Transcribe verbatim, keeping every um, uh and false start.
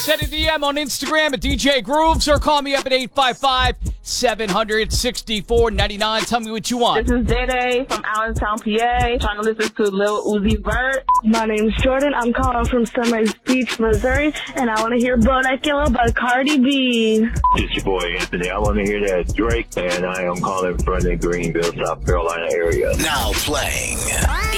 send a D M on Instagram at D J Grooves or call me up at eight five five, seven hundred, sixty-four ninety-nine. Tell me what you want. This is Day from Allentown, P A. Trying to listen to Lil Uzi Vert. My name's Jordan. I'm calling from Sunrise Beach, Missouri, and I want to hear Bodak Yellow by Cardi B. It's your boy Anthony. I want to hear that Drake, and I am calling from the Greenville, South Carolina area. Now playing.